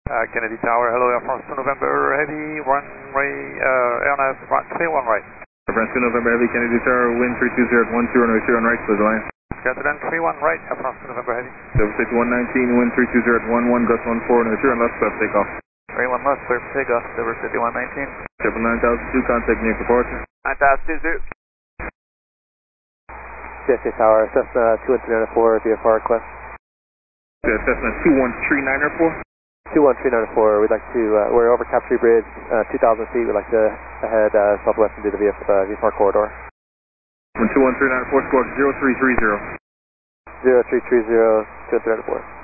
Kennedy Tower, hello, Air France 2 November Heavy, runway, airnav, 31 right. Air France 2 November Heavy, Kennedy Tower, wind 320 at 10, runway 0 on right, close the line. Gentlemen, 31 right, Air France 2 November Heavy. Double 119, wind 320 at 11, gust 14, runway 0 on left, clear for takeoff. 31 left, clear for takeoff, Silver 5119. 9002, contact near departure. 9020. CSA Tower, Cessna 21394, VFR request. Cessna 21394. 21394, we'd like to, we're over Cap Tree Bridge, 2,000 feet, we'd like to head southwest and do the VFR corridor. 21394, squawk 0330. 0330, 21394.